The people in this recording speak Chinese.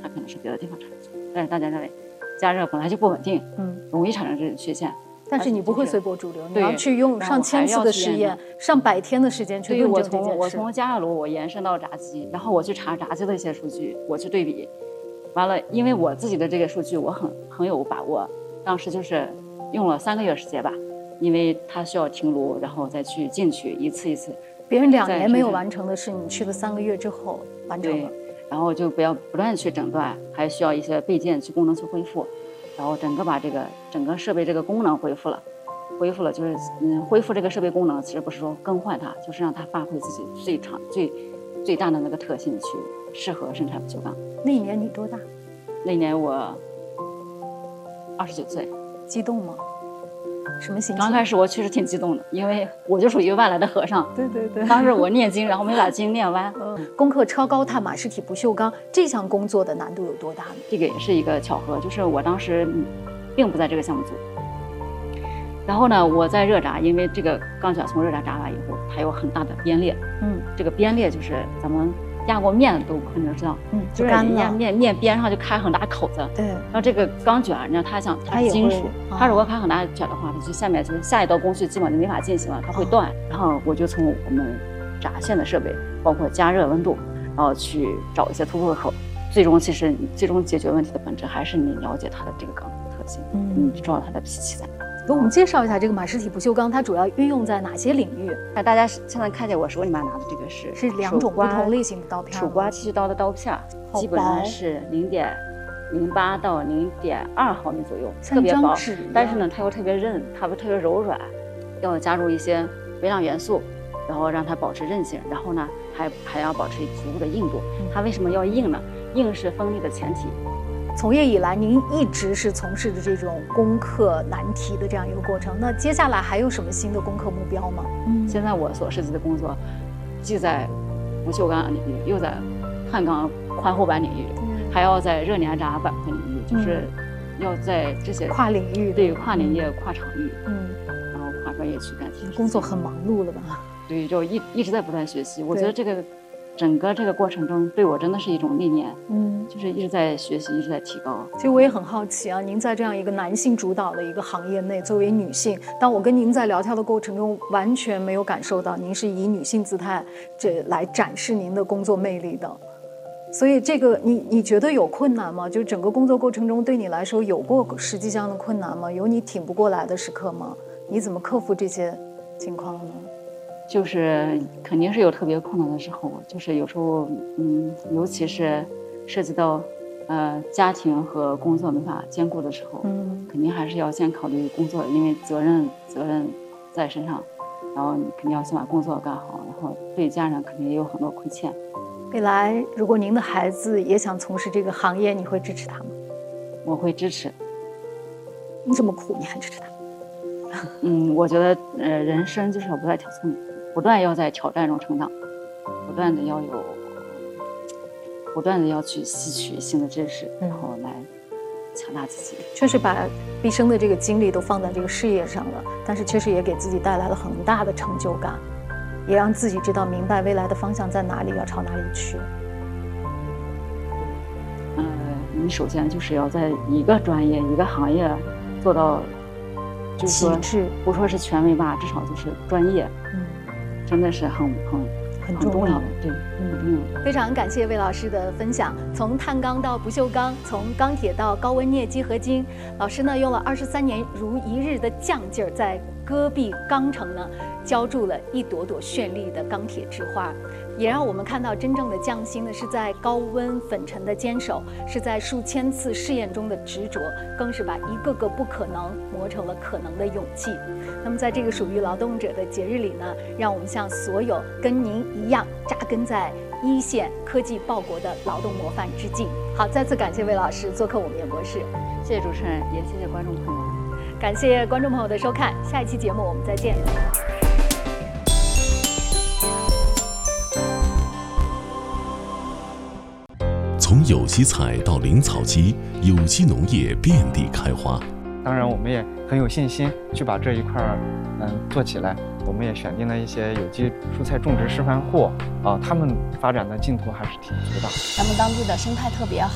它可能是别的地方产生错误。但是大家认为加热本来就不稳定，容易产生这种缺陷。 但是你不会随波逐流，你要去用上千次的实验，上100天的时间去论证这件事。 我从加热炉我延伸到炸鸡，然后我去查炸鸡的一些数据，我去对比，完了，因为我自己的这个数据我很有把握，当时就是用了3个月时间吧，因为它需要停炉，然后再去进去一次一次。 别人2年没有完成的事，你去了3个月之后完成了。 然后就不断去诊断，还需要一些备件去功能去恢复。然后把整个设备这个功能恢复了就是恢复这个设备功能，其实不是说更换它，就是让它发挥自己最大的那个特性，去适合生产不锈钢。 那一年你多大？ 那一年我29岁。 激动吗？什么心情？ 刚开始我确实挺激动的，因为我就属于外来的和尚。 对。 当时我念经，然后没把经念完。 攻克超高碳马氏体不锈钢这项工作的难度有多大呢？ 这个也是一个巧合，就是我当时并不在这个项目组。然后呢，我在热轧，因为这个钢卷从热轧轧完以后，它有很大的边裂。这个边裂就是咱们压过面都可能知道，就是面边上就开很大口子。 对。 然后这个钢卷，你知道它是金属，它如果开很大卷的话，它就下面就是下一道工序基本就没法进行了，它会断。然后我就从我们轧线的设备，包括加热温度，然后去找一些突破口。最终解决问题的本质还是你了解它的这个钢的特性，你知道它的脾气在哪。 给我们介绍一下这个马氏体不锈钢，它主要运用在哪些领域？ 大家现在看见我手里面拿的这个是 2种不同类型的刀片， 手刮剃须刀的刀片，基本上是0.08到0.2毫米左右，特别薄。但是呢，它又特别韧，它特别柔软，要加入一些微量元素，然后让它保持韧性。然后呢，还要保持足够的硬度。它为什么要硬呢？硬是锋利的前提。 从业以来，您一直是从事的这种攻克难题的这样一个过程。那接下来还有什么新的攻克目标吗？ 现在我所涉及的工作，既在不锈钢领域，又在碳钢宽厚板领域，还要在热粘轧板块领域，就是要在这些跨领域， 对，跨领域、跨场域，然后跨专业去干。 工作很忙碌了吧？ 对，就一直在不断学习。我觉得整个这个过程中，对我真的是一种历练，就是一直在学习，一直在提高。 其实我也很好奇啊，您在这样一个男性主导的一个行业内，作为女性，当我跟您在聊天的过程中，完全没有感受到您是以女性姿态来展示您的工作魅力的。所以这个你觉得有困难吗？就是整个工作过程中对你来说有过实际上的困难吗？有你挺不过来的时刻吗？你怎么克服这些情况呢？ 就是肯定是有特别困难的时候，就是有时候尤其是涉及到家庭和工作没法兼顾的时候，肯定还是要先考虑工作，因为责任在身上，然后你肯定要先把工作干好，然后对家人肯定也有很多亏欠。 未来如果您的孩子也想从事这个行业，你会支持他吗？ 我会支持。 你这么苦你还支持他？ 我觉得人生就是要不断要在挑战中成长，不断的要去吸取新的知识，然后来强大自己。 确实把毕生的这个精力都放在这个事业上了，但是确实也给自己带来了很大的成就感，也让自己知道明白未来的方向在哪里，要朝哪里去。 你首先就是要在一个专业一个行业做到，就是说不说是权威吧，至少就是专业，真的是很重要的，对，很重要。 非常感谢魏老师的分享，从碳钢到不锈钢，从钢铁到高温镍基合金，老师呢用了23年如一日的匠劲儿，在戈壁钢城呢浇筑了一朵朵绚丽的钢铁之花，也让我们看到真正的匠心呢是在高温粉尘的坚守，是在数千次试验中的执着，更是把一个个不可能磨成了可能的勇气。那么在这个属于劳动者的节日里呢，让我们向所有跟您一样扎根在一线科技报国的劳动模范致敬。好，再次感谢魏老师做客我们演播室。 谢谢主持人，也谢谢观众朋友。 感谢观众朋友的收看，下一期节目我们再见。 从有机采到零草基，有机农业遍地开花。 当然，我们也很有信心去把这一块做起来。我们也选定了一些有机蔬菜种植示范户，他们发展的劲头还是挺足的。 咱们当地的生态特别好。